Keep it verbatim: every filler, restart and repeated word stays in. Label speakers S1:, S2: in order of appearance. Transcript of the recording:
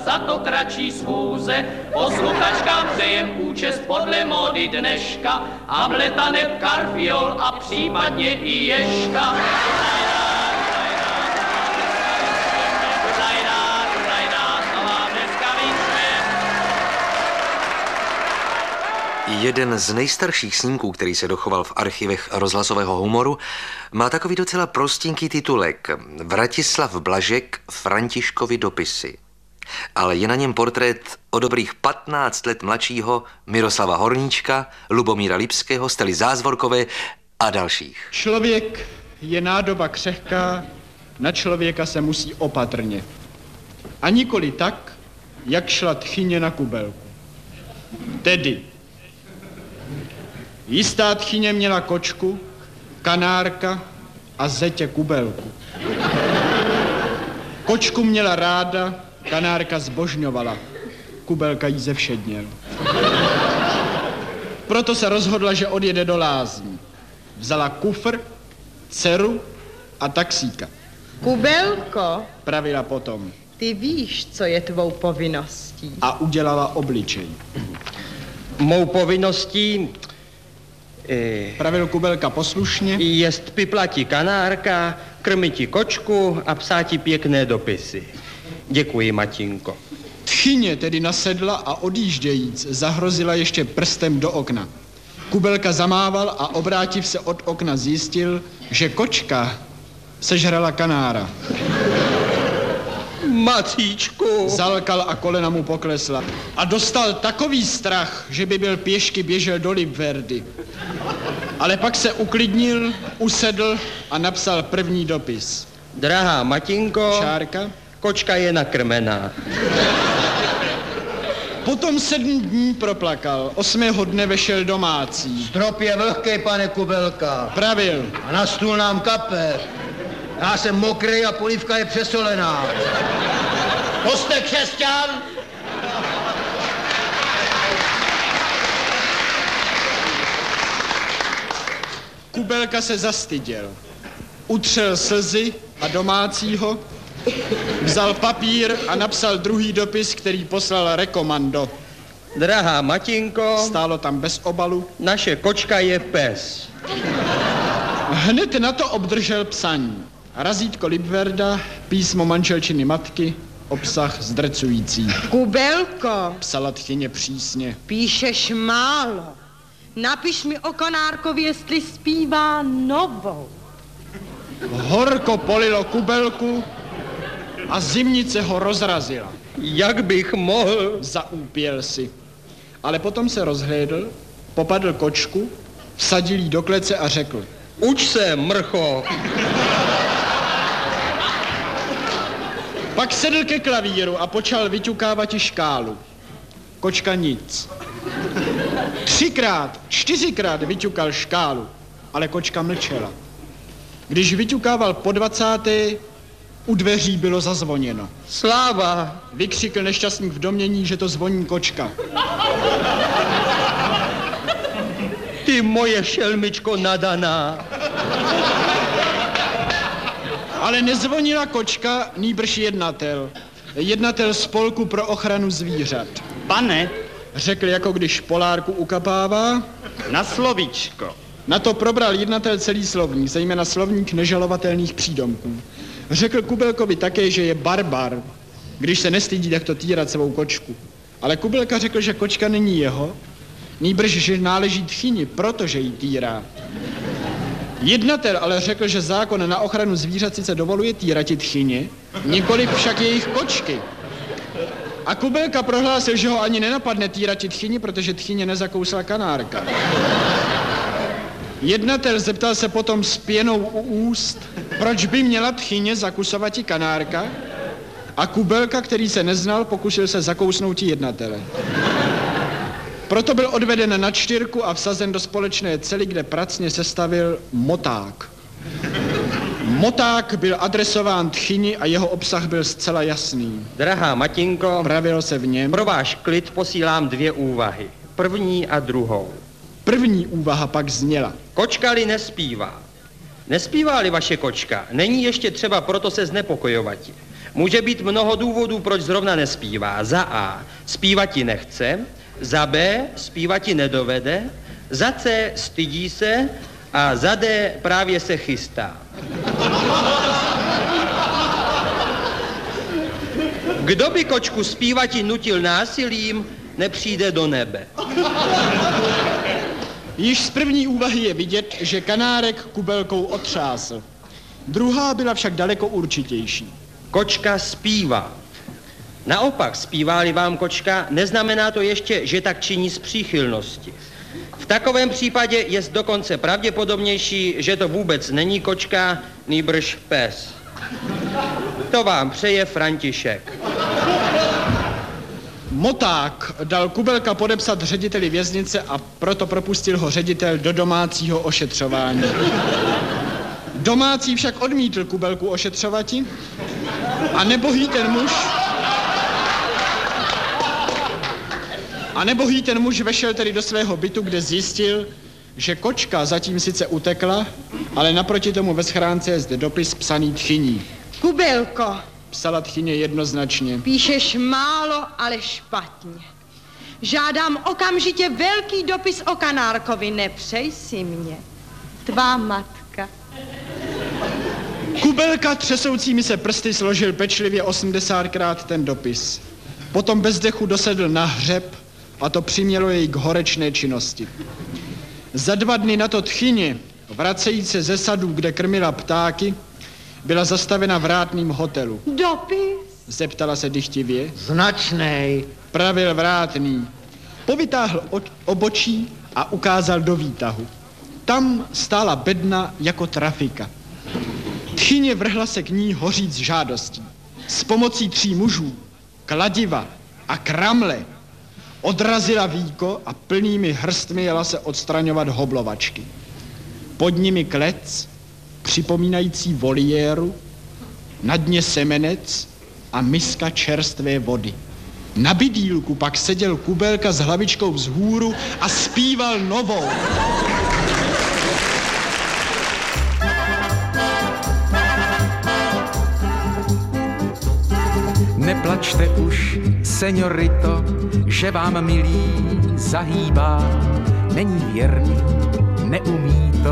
S1: za to kratší schůze. Posluchačkám přejem účest podle módy dneška a mletanek karfiol a případně i ješka.
S2: Jeden z nejstarších snímků, který se dochoval v archivech rozhlasového humoru, má takový docela prostinký titulek Vratislav Blažek Františkovi dopisy. Ale je na něm portrét o dobrých patnáct let mladšího Miroslava Horníčka, Lubomíra Lipského, Stely Zázvorkové a dalších.
S3: Člověk je nádoba křehká, na člověka se musí opatrně. A nikoli tak, jak šla tchyně na Kubelku. Tedy jistá tchyně měla kočku, kanárka a zetě Kubelku. Kočku měla ráda, kanárka zbožňovala, Kubelka jí zevšedněl. Proto se rozhodla, že odjede do lázní. Vzala kufr, dceru a taxíka.
S4: Kubelko,
S3: pravila potom.
S4: Ty víš, co je tvou povinností.
S3: A udělala obličej.
S5: Mou povinností
S3: Eh, pravil Kubelka poslušně.
S5: Jest piplati kanárka, krmiti kočku a psáti pěkné dopisy. Děkuji, Matinko.
S3: Tchyně tedy nasedla a odjíždějíc zahrozila ještě prstem do okna. Kubelka zamával a obrátiv se od okna zjistil, že kočka sežrala kanára.
S5: Macíčku.
S3: Zalkal a kolena mu poklesla. A dostal takový strach, že by byl pěšky běžel do Libverdy. Ale pak se uklidnil, usedl a napsal první dopis.
S5: Drahá Matinko,
S3: Šárka,
S5: kočka je nakrmená.
S3: Potom sedm dní proplakal, osmého dne vešel domácí.
S6: Strop je vlhkej, pane Kubelka.
S3: Pravil.
S6: A na stůl nám kape. Já jsem mokrý a polívka je přesolená. To jste křesťan?
S3: Kubelka se zastyděl. Utřel slzy a domácího, vzal papír a napsal druhý dopis, který poslal rekomando.
S5: Drahá Matinko,
S3: stálo tam bez obalu,
S5: naše kočka je pes.
S3: Hned na to obdržel psaní. Razítko Libverda, písmo manželčiny matky, obsah zdrcující.
S4: Kubelko,
S3: psala tchyně přísně.
S4: Píšeš málo. Napiš mi o Kanárkovi, jestli zpívá novou.
S3: Horko polilo Kubelku a zimnice ho rozrazila.
S5: Jak bych mohl?
S3: Zaúpěl si. Ale potom se rozhlédl, popadl kočku, vsadil jí do klece a řekl.
S5: Uč se, mrcho.
S3: Pak sedl ke klavíru a počal vyťukávat škálu. Kočka nic. Třikrát, čtyřikrát vyťukal škálu, ale kočka mlčela. Když vyťukával po dvacáté, u dveří bylo zazvoněno.
S5: Sláva!
S3: Vykřikl nešťastník v domění, že to zvoní kočka.
S5: Ty moje šelmičko nadaná.
S3: Ale nezvonila kočka, nýbrž jednatel. Jednatel spolku pro ochranu zvířat.
S7: Pane,
S3: řekl, jako když polárku ukapává.
S7: Na slovíčko.
S3: Na to probral jednatel celý slovník, zejména slovník nežalovatelných přídomků. Řekl Kubelkovi také, že je barbar, když se nestydí takto týrat svou kočku. Ale Kubelka řekl, že kočka není jeho, nýbrž, že náleží tchyni, protože ji týrá. Jednatel ale řekl, že zákon na ochranu zvířat sice dovoluje týrati tchyně, nikoliv však jejich kočky. A Kubelka prohlásil, že ho ani nenapadne týrati tchyni, protože tchyně nezakousla kanárka. Jednatel zeptal se potom s pěnou u úst, proč by měla tchyně zakusovati kanárka, a Kubelka, který se neznal, pokusil se zakousnout jednatele. Proto byl odveden na čtyřku a vsazen do společné cely, kde pracně sestavil moták. Moták byl adresován tchyni a jeho obsah byl zcela jasný.
S5: Drahá Matinko,
S3: pravilo se v něm.
S5: Pro váš klid posílám dvě úvahy. První a druhou.
S3: První úvaha pak zněla.
S5: Kočka-li nespívá. Nespívá-li vaše kočka, není ještě třeba proto se znepokojovati. Může být mnoho důvodů, proč zrovna nespívá. Za A. Zpívati nechce. Za B. Zpívati nedovede. Za C. Stydí se. A za D. Právě se chystá. Kdo by kočku zpívati nutil násilím, nepřijde do nebe.
S3: Již z první úvahy je vidět, že kanárek Kubelkou otřásl. Druhá byla však daleko určitější.
S5: Kočka zpívá. Naopak, zpívá-li vám kočka, neznamená to ještě, že tak činí z příchylnosti. V takovém případě je dokonce pravděpodobnější, že to vůbec není kočka, nýbrž pes. To vám přeje František.
S3: Moták dal Kubelka podepsat řediteli věznice a proto propustil ho ředitel do domácího ošetřování. Domácí však odmítl Kubelku ošetřovati a nebohý ten muž a nebohý ten muž vešel tedy do svého bytu, kde zjistil, že kočka zatím sice utekla, ale naproti tomu ve schránce je zde dopis psaný tchyní.
S4: Kubelko,
S3: Psala tchyně jednoznačně.
S4: píšeš málo, ale špatně. Žádám okamžitě velký dopis o Kanárkovi, nepřej si mě. Tvá matka.
S3: Kubelka třesoucími se prsty složil pečlivě osmdesátkrát ten dopis. Potom bez dechu dosedl na hřeb a to přimělo jej k horečné činnosti. Za dva dny na to tchyně, vracejíc se ze sadů, kde krmila ptáky, byla zastavena v vrátným hotelu.
S4: Dopis?
S3: Zeptala se dychtivě.
S6: Značnej.
S3: Pravil vrátný. Povytáhl obočí a ukázal do výtahu. Tam stála bedna jako trafika. Tchyně vrhla se k ní hoříc žádostí. S pomocí tří mužů, kladiva a kramle odrazila víko a plnými hrstmi jela se odstraňovat hoblovačky. Pod nimi klec, připomínající voliéru, na dně semenec a miska čerstvé vody. Na bydýlku pak seděl Kubelka s hlavičkou vzhůru a zpíval novou.
S8: Neplačte už, seniorito, že vám milý zahýbá, není věrný, neumí to.